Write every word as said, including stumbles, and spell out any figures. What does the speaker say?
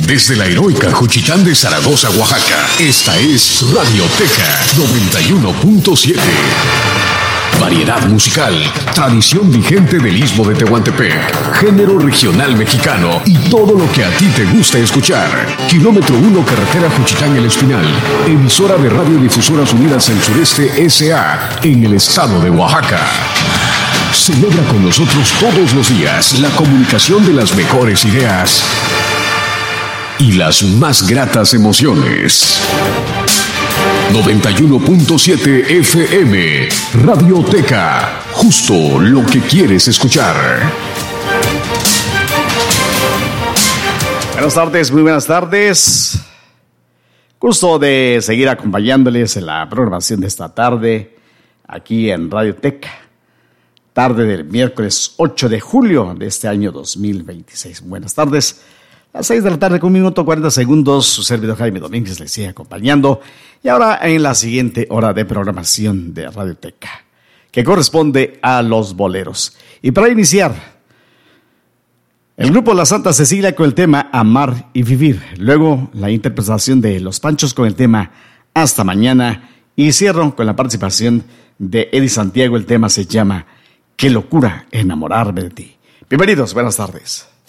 Desde la heroica Juchitán de Zaragoza, Oaxaca, esta es Radioteca noventa y uno punto siete. Variedad musical, tradición vigente del Istmo de Tehuantepec, género regional mexicano y todo lo que a ti te gusta escuchar. Kilómetro uno, carretera Juchitán El Espinal, emisora de Radiodifusoras Unidas del Sureste S A en el estado de Oaxaca. Celebra con nosotros todos los días la comunicación de las mejores ideas y las más gratas emociones. noventa y uno punto siete F M, Radioteca, justo lo que quieres escuchar. Buenas tardes, muy buenas tardes. Gusto de seguir acompañándoles en la programación de esta tarde, aquí en Radioteca. Tarde del miércoles ocho de julio de este año dos mil veintiséis. Buenas tardes. A las seis de la tarde con un minuto cuarenta segundos, su servidor Jaime Domínguez les sigue acompañando. Y ahora en la siguiente hora de programación de Radioteca, que corresponde a los boleros. Y para iniciar, el grupo La Santa Cecilia con el tema Amar y Vivir. Luego la interpretación de Los Panchos con el tema Hasta Mañana. Y cierro con la participación de Eddie Santiago. El tema se llama Qué locura enamorarme de ti. Bienvenidos, buenas tardes.